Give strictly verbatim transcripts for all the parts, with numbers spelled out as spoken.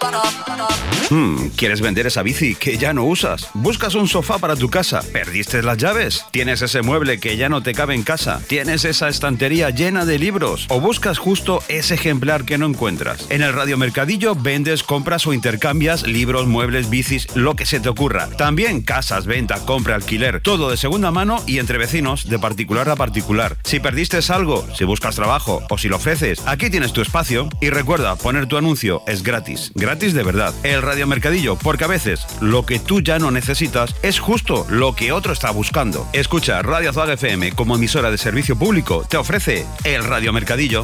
Hmm, ¿quieres vender esa bici que ya no usas? ¿Buscas un sofá para tu casa? ¿Perdiste las llaves? ¿Tienes ese mueble que ya no te cabe en casa? ¿Tienes esa estantería llena de libros? ¿O buscas justo ese ejemplar que no encuentras? En el Radio Mercadillo vendes, compras o intercambias libros, muebles, bicis, lo que se te ocurra. También casas, venta, compra, alquiler, todo de segunda mano y entre vecinos, de particular a particular. Si perdiste algo, si buscas trabajo o si lo ofreces, aquí tienes tu espacio. Y recuerda, poner tu anuncio es gratis, gratis de verdad. El Radio Mercadillo, porque a veces lo que tú ya no necesitas es justo lo que otro está buscando. Escucha, Radio Azuaga F M como emisora de servicio público te ofrece el Radio Mercadillo.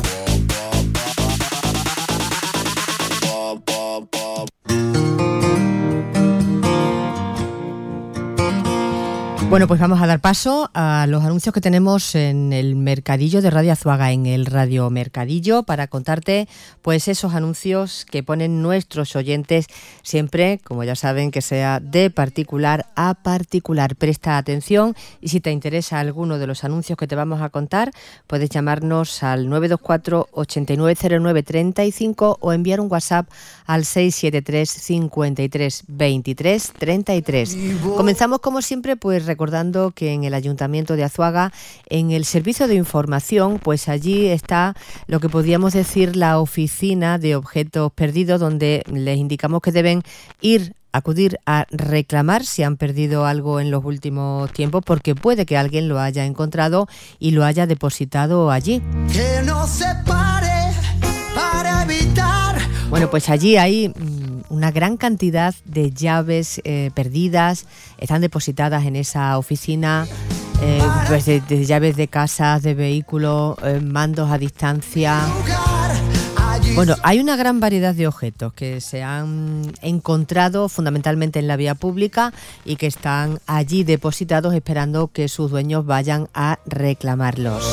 Bueno, pues vamos a dar paso a los anuncios que tenemos en el Mercadillo de Radio Azuaga, en el Radio Mercadillo, para contarte pues esos anuncios que ponen nuestros oyentes siempre, como ya saben, que sea de particular a particular. Presta atención y si te interesa alguno de los anuncios que te vamos a contar, puedes llamarnos al nueve dos cuatro, ocho nueve cero nueve, tres cinco o enviar un WhatsApp al seis siete tres, cinco tres, veintitrés, treinta y tres. Comenzamos como siempre pues recordando recordando que en el Ayuntamiento de Azuaga, en el servicio de información, pues allí está lo que podríamos decir la oficina de objetos perdidos, donde les indicamos que deben ir acudir a reclamar si han perdido algo en los últimos tiempos, porque puede que alguien lo haya encontrado y lo haya depositado allí. Que no se pare para evitar. Bueno, pues allí hay una gran cantidad de llaves eh, perdidas, están depositadas en esa oficina, eh, pues de, de llaves de casas, de vehículos, eh, mandos a distancia. Bueno, hay una gran variedad de objetos que se han encontrado fundamentalmente en la vía pública y que están allí depositados esperando que sus dueños vayan a reclamarlos.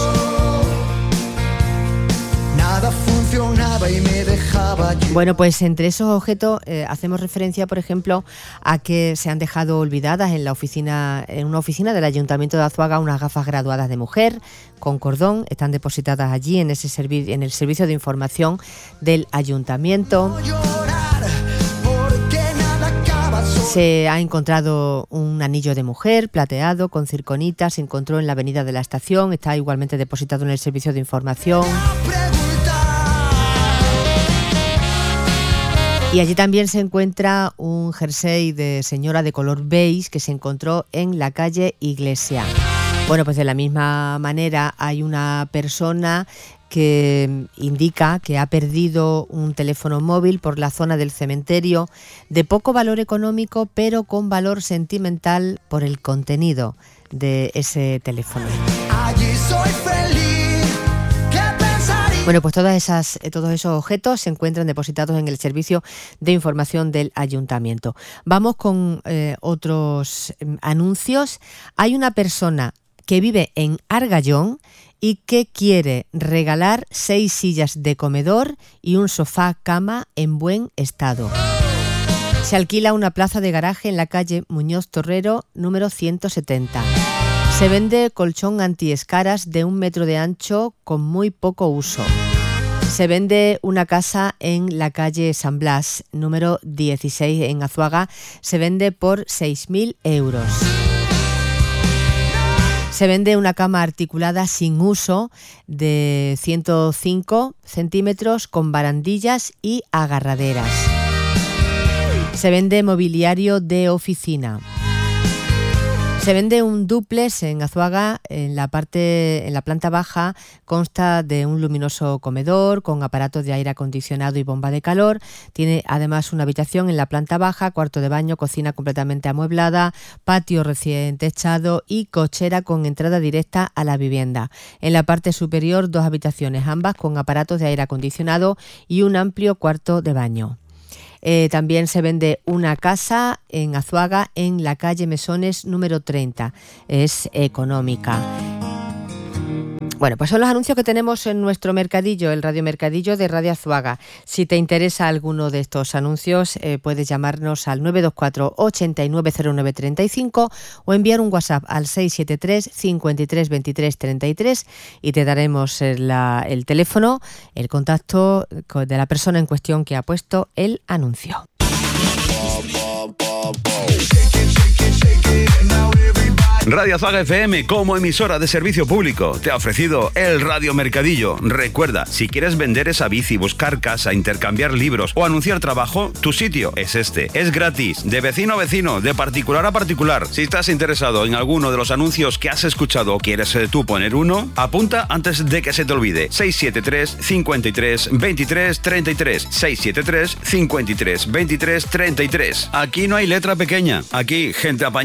Nada funcionaba y me dejaba yo. Bueno, pues entre esos objetos eh, hacemos referencia, por ejemplo, a que se han dejado olvidadas en la oficina, en una oficina del Ayuntamiento de Azuaga, unas gafas graduadas de mujer con cordón, están depositadas allí en ese servi- en el servicio de información del Ayuntamiento. Se ha encontrado un anillo de mujer plateado con circonita, se encontró en la avenida de la Estación, está igualmente depositado en el servicio de información. Y allí también se encuentra un jersey de señora de color beige que se encontró en la calle Iglesia. Bueno, pues de la misma manera hay una persona que indica que ha perdido un teléfono móvil por la zona del cementerio de poco valor económico, pero con valor sentimental por el contenido de ese teléfono. Allí soy feliz. Bueno, pues todas esas, todos esos objetos se encuentran depositados en el servicio de información del Ayuntamiento. Vamos con eh, otros eh, anuncios. Hay una persona que vive en Argallón y que quiere regalar seis sillas de comedor y un sofá cama en buen estado. Se alquila una plaza de garaje en la calle Muñoz Torrero, número ciento setenta. Se vende colchón antiescaras de un metro de ancho con muy poco uso. Se vende una casa en la calle San Blas, número dieciséis en Azuaga. Se vende por seis mil euros. Se vende una cama articulada sin uso de ciento cinco centímetros con barandillas y agarraderas. Se vende mobiliario de oficina. Se vende un dúplex en Azuaga, en la parte, en la planta baja, consta de un luminoso comedor con aparatos de aire acondicionado y bomba de calor. Tiene además una habitación en la planta baja, cuarto de baño, cocina completamente amueblada, patio recién techado y cochera con entrada directa a la vivienda. En la parte superior, dos habitaciones, ambas con aparatos de aire acondicionado y un amplio cuarto de baño. Eh, también se vende una casa en Azuaga, en la calle Mesones número treinta. Es económica. Bueno, pues son los anuncios que tenemos en nuestro mercadillo, el Radio Mercadillo de Radio Azuaga. Si te interesa alguno de estos anuncios, eh, puedes llamarnos al nueve dos cuatro, ocho nueve cero nueve tres cinco o enviar un WhatsApp al seis siete tres, cinco tres, veintitrés, treinta y tres y te daremos el, la, el teléfono, el contacto de la persona en cuestión que ha puesto el anuncio. Radio Azuaga F M, como emisora de servicio público, te ha ofrecido el Radio Mercadillo. Recuerda, si quieres vender esa bici, buscar casa, intercambiar libros o anunciar trabajo, tu sitio es este. Es gratis, de vecino a vecino, de particular a particular. Si estás interesado en alguno de los anuncios que has escuchado o quieres tú poner uno, apunta antes de que se te olvide. seis siete tres, cinco tres, veintitrés, treinta y tres. seis siete tres, cinco tres, veintitrés, treinta y tres. Aquí no hay letra pequeña. Aquí, gente apañada.